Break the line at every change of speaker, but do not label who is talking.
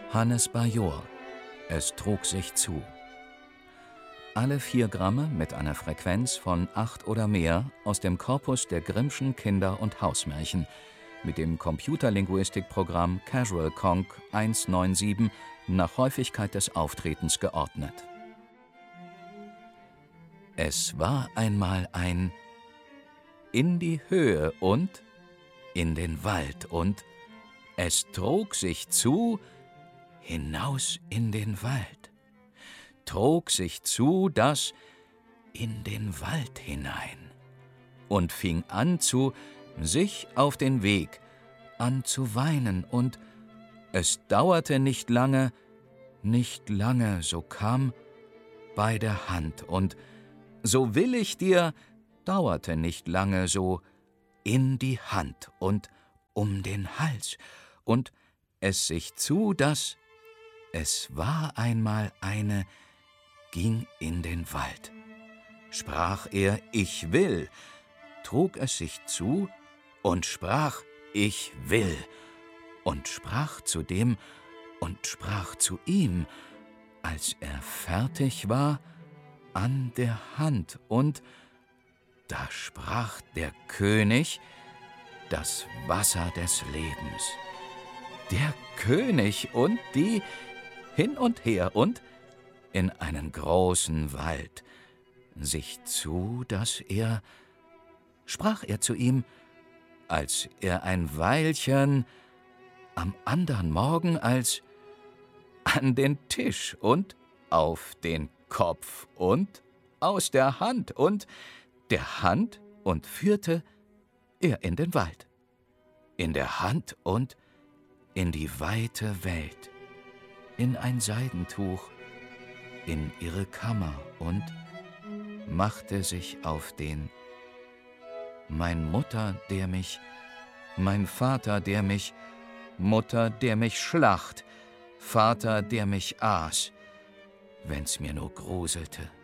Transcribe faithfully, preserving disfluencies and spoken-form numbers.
Hannes Bajor. Es trug sich zu. Alle vier Gramme mit einer Frequenz von acht oder mehr aus dem Korpus der Grimmschen Kinder- und Hausmärchen mit dem Computerlinguistikprogramm Casual Conc eins neun sieben nach Häufigkeit des Auftretens geordnet. Es war einmal ein in die Höhe und in den Wald und es trug sich zu hinaus in den Wald, trug sich zu das in den Wald hinein und fing an zu sich auf den Weg an zu weinen und es dauerte nicht lange, nicht lange, so kam bei der Hand und so will ich dir, dauerte nicht lange, so in die Hand und um den Hals und es sich zu, dass es war einmal eine, ging in den Wald. Sprach er, ich will, trug es sich zu und sprach, ich will, und sprach zu dem und sprach zu ihm, als er fertig war, an der Hand, und da sprach der König das Wasser des Lebens. Der König und die hin und her und in einen großen Wald sich zu, dass er, sprach er zu ihm, als er ein Weilchen am andern Morgen als an den Tisch und auf den Kopf und aus der Hand und der Hand und führte er in den Wald, in der Hand und in die weite Welt, in ein Seidentuch, in ihre Kammer und machte sich auf den mein Mutter, der mich, mein Vater, der mich, Mutter, der mich schlacht, Vater, der mich aß, wenn's mir nur gruselte.